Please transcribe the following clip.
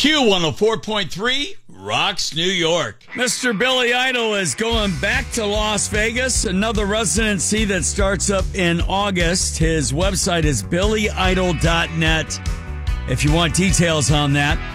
Q104.3 rocks New York. Mr. Billy Idol is going back to Las Vegas, another residency that starts up in August. His website is billyidol.net if you want details on that.